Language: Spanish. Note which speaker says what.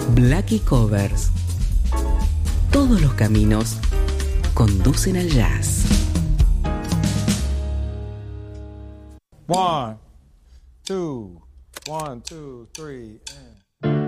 Speaker 1: Blackie Covers. Todos los caminos conducen al jazz.
Speaker 2: 1, 2, 1, 2, 3, and...